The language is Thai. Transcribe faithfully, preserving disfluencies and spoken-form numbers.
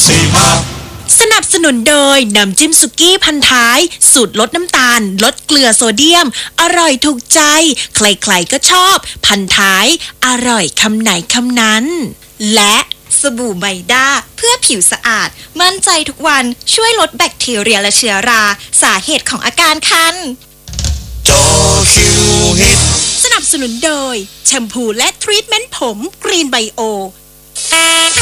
สนับสนุนโดยน้ำจิ้มสุกี้พันท้ายสูตรลดน้ำตาลลดเกลือโซเดียมอร่อยถูกใจใครๆก็ชอบพันท้ายอร่อยคำไหนคำนั้นและสบู่ไมด้าเพื่อผิวสะอาดมั่นใจทุกวันช่วยลดแบคทีเรียและเชื้อราสาเหตุของอาการคันจอคิวฮิตสนับสนุนโดยแชมพูและทรีทเมนต์ผมกรีนไบโอ